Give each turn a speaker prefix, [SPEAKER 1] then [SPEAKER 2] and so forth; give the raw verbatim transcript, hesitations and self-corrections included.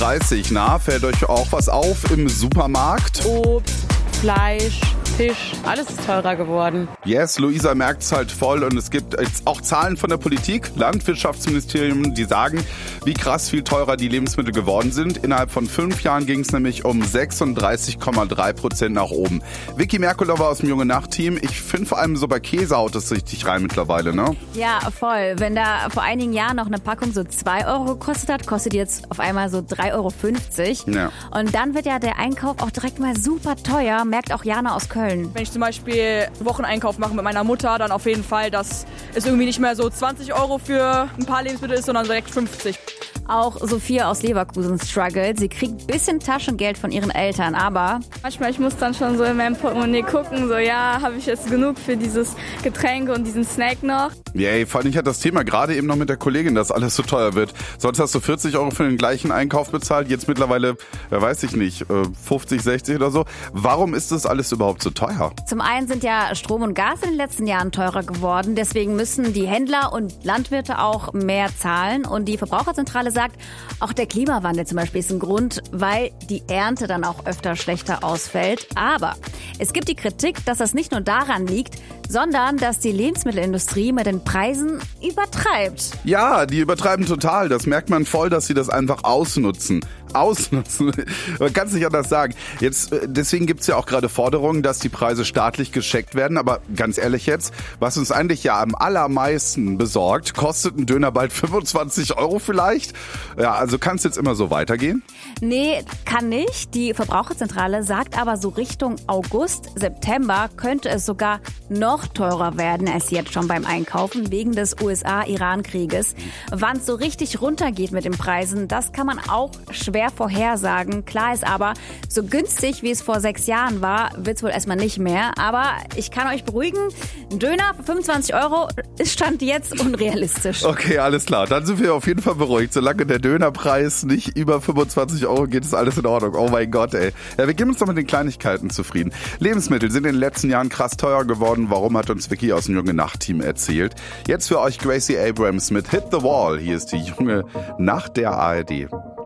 [SPEAKER 1] dreißig, na, fällt euch auch was auf im Supermarkt?
[SPEAKER 2] Obst, Fleisch, Fisch, alles ist teurer geworden.
[SPEAKER 1] Yes, Luisa merkt es halt voll und es gibt jetzt auch Zahlen von der Politik, Landwirtschaftsministerium, die sagen, wie krass viel teurer die Lebensmittel geworden sind. Innerhalb von fünf Jahren ging es nämlich um sechsunddreißig Komma drei Prozent nach oben. Vicky Merkulova aus dem Junge-Nacht-Team, ich finde vor allem so bei Käse haut es richtig rein mittlerweile, ne?
[SPEAKER 3] Ja, voll. Wenn da vor einigen Jahren noch eine Packung so zwei Euro gekostet hat, kostet die jetzt auf einmal so drei Euro fünfzig.
[SPEAKER 1] Ja.
[SPEAKER 3] Und dann wird ja der Einkauf auch direkt mal super teuer, merkt auch Jana aus Köln.
[SPEAKER 2] Wenn ich zum Beispiel Wocheneinkauf mache mit meiner Mutter, dann auf jeden Fall, dass es irgendwie nicht mehr so zwanzig Euro für ein paar Lebensmittel ist, sondern direkt fünfzig.
[SPEAKER 3] Auch Sophia aus Leverkusen struggelt. Sie kriegt ein bisschen Taschengeld von ihren Eltern, aber
[SPEAKER 4] manchmal, ich muss dann schon so in meinem Portemonnaie gucken, so ja, habe ich jetzt genug für dieses Getränk und diesen Snack noch?
[SPEAKER 1] Yay, vor allem ich hatte das Thema gerade eben noch mit der Kollegin, dass alles so teuer wird. Sonst hast du vierzig Euro für den gleichen Einkauf bezahlt, jetzt mittlerweile, ja, weiß ich nicht, fünfzig, sechzig oder so. Warum ist das alles überhaupt so teuer?
[SPEAKER 3] Zum einen sind ja Strom und Gas in den letzten Jahren teurer geworden. Deswegen müssen die Händler und Landwirte auch mehr zahlen. Und die Verbraucherzentrale sagt, auch der Klimawandel zum Beispiel ist ein Grund, weil die Ernte dann auch öfter schlechter ausfällt. Aber es gibt die Kritik, dass das nicht nur daran liegt, sondern dass die Lebensmittelindustrie mit den Preisen übertreibt.
[SPEAKER 1] Ja, die übertreiben total. Das merkt man voll, dass sie das einfach ausnutzen. Ausnutzen. Man kann es nicht anders sagen. Jetzt, deswegen gibt es ja auch gerade Forderungen, dass die Preise staatlich gecheckt werden. Aber ganz ehrlich jetzt, was uns eigentlich ja am allermeisten besorgt, kostet ein Döner bald fünfundzwanzig Euro vielleicht? Ja, also kann es jetzt immer so weitergehen?
[SPEAKER 3] Nee, kann nicht. Die Verbraucherzentrale sagt aber so Richtung August, September könnte es sogar noch teurer werden als jetzt schon beim Einkaufen wegen des U S A-Iran-Krieges. Wann es so richtig runtergeht mit den Preisen, das kann man auch schwer vorhersagen. Klar ist aber, so günstig wie es vor sechs Jahren war, wird es wohl erstmal nicht mehr. Aber ich kann euch beruhigen, ein Döner für fünfundzwanzig Euro ist Stand jetzt unrealistisch.
[SPEAKER 1] Okay, alles klar. Dann sind wir auf jeden Fall beruhigt. Solange der Dönerpreis nicht über fünfundzwanzig Euro geht, ist alles in Ordnung. Oh mein Gott, ey. Ja, wir geben uns doch mit den Kleinigkeiten zufrieden. Lebensmittel sind in den letzten Jahren krass teuer geworden. Warum, hat uns Vicky aus dem Junge-Nacht-Team erzählt. Jetzt für euch Gracie Abrams mit Hit the Wall. Hier ist die Junge Nacht der A R D.